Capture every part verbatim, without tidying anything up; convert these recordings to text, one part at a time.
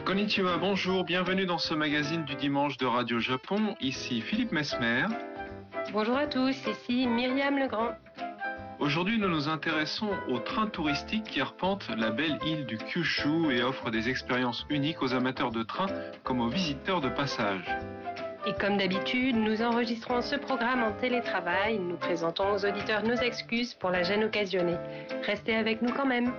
Konnichiwa, bonjour, bienvenue dans ce magazine du dimanche de Radio Japon. Ici Philippe Mesmer. Bonjour à tous, ici Myriam Legrand. Aujourd'hui, nous nous intéressons aux trains touristiques qui arpentent la belle île du Kyushu et offrent des expériences uniques aux amateurs de trains comme aux visiteurs de passage. Et comme d'habitude, nous enregistrons ce programme en télétravail. Nous présentons aux auditeurs nos excuses pour la gêne occasionnée. Restez avec nous quand même.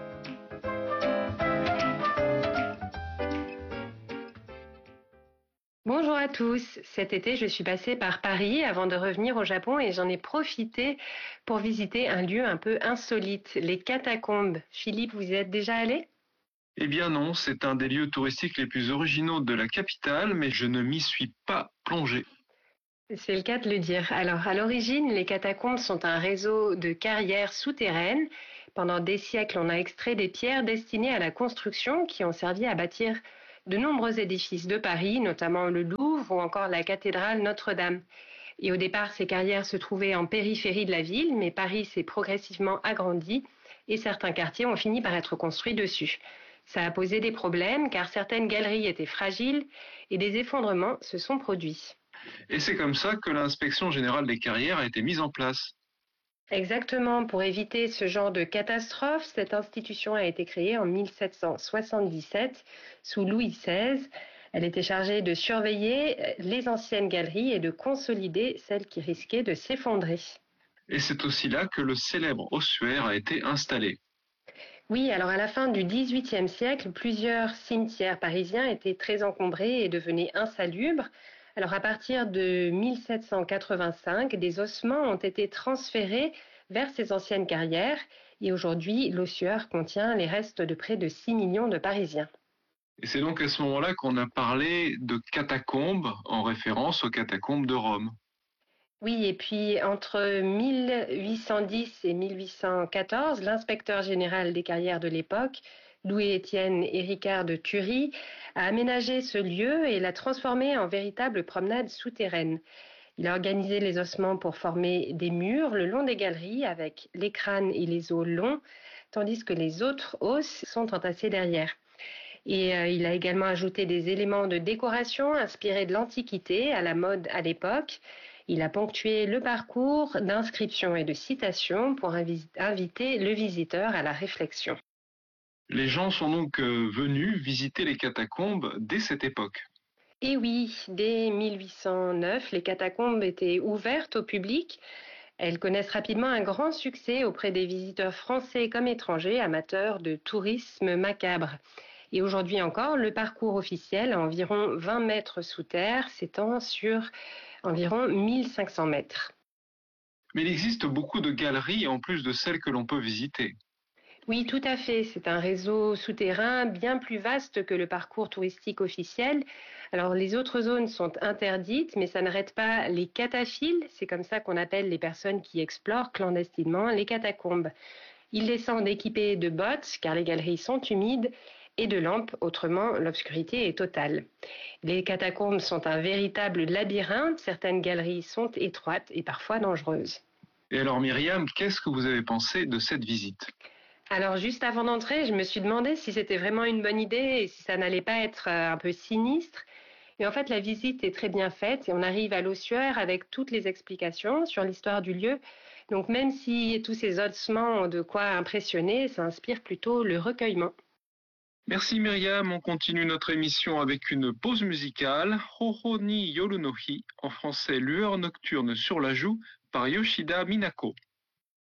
Bonjour à tous. Cet été, je suis passée par Paris avant de revenir au Japon et j'en ai profité pour visiter un lieu un peu insolite, les catacombes. Philippe, vous y êtes déjà allé ? Eh bien non, c'est un des lieux touristiques les plus originaux de la capitale, mais je ne m'y suis pas plongé. C'est le cas de le dire. Alors, à l'origine, les catacombes sont un réseau de carrières souterraines. Pendant des siècles, on a extrait des pierres destinées à la construction qui ont servi à bâtir de nombreux édifices de Paris, notamment le Louvre ou encore la cathédrale Notre-Dame. Et au départ, ces carrières se trouvaient en périphérie de la ville, mais Paris s'est progressivement agrandi et certains quartiers ont fini par être construits dessus. Ça a posé des problèmes car certaines galeries étaient fragiles et des effondrements se sont produits. Et c'est comme ça que l'inspection générale des carrières a été mise en place. Exactement, pour éviter ce genre de catastrophe, cette institution a été créée en mille sept cent soixante-dix-sept sous Louis seize. Elle était chargée de surveiller les anciennes galeries et de consolider celles qui risquaient de s'effondrer. Et c'est aussi là que le célèbre ossuaire a été installé. Oui, alors à la fin du dix-huitième siècle, plusieurs cimetières parisiens étaient très encombrés et devenaient insalubres. Alors à partir de mille sept cent quatre-vingt-cinq, des ossements ont été transférés vers ces anciennes carrières et aujourd'hui, l'ossuaire contient les restes de près de six millions de Parisiens. Et c'est donc à ce moment-là qu'on a parlé de catacombes en référence aux catacombes de Rome. Oui, et puis entre mille huit cent dix et mille huit cent quatorze, l'inspecteur général des carrières de l'époque, Louis-Étienne Héricard de Thury, a aménagé ce lieu et l'a transformé en véritable promenade souterraine. Il a organisé les ossements pour former des murs le long des galeries avec les crânes et les os longs, tandis que les autres os sont entassés derrière. Et euh, il a également ajouté des éléments de décoration inspirés de l'Antiquité, à la mode à l'époque. Il a ponctué le parcours d'inscriptions et de citations pour invi- inviter le visiteur à la réflexion. Les gens sont donc euh, venus visiter les catacombes dès cette époque. Et oui, dès mille huit cent neuf, les catacombes étaient ouvertes au public. Elles connaissent rapidement un grand succès auprès des visiteurs français comme étrangers, amateurs de tourisme macabre. Et aujourd'hui encore, le parcours officiel, à environ vingt mètres sous terre, s'étend sur environ mille cinq cents mètres. Mais il existe beaucoup de galeries en plus de celles que l'on peut visiter. Oui, tout à fait. C'est un réseau souterrain bien plus vaste que le parcours touristique officiel. Alors, les autres zones sont interdites, mais ça n'arrête pas les cataphiles. C'est comme ça qu'on appelle les personnes qui explorent clandestinement les catacombes. Ils descendent équipés de bottes, car les galeries sont humides, et de lampes, autrement l'obscurité est totale. Les catacombes sont un véritable labyrinthe. Certaines galeries sont étroites et parfois dangereuses. Et alors Myriam, qu'est-ce que vous avez pensé de cette visite ? Alors juste avant d'entrer, je me suis demandé si c'était vraiment une bonne idée et si ça n'allait pas être un peu sinistre. Et en fait, la visite est très bien faite et on arrive à l'ossuaire avec toutes les explications sur l'histoire du lieu. Donc même si tous ces ossements ont de quoi impressionner, ça inspire plutôt le recueillement. Merci Myriam, on continue notre émission avec une pause musicale, Hoho ni Yoru no Hi, en français Lueur nocturne sur la joue, par Yoshida Minako.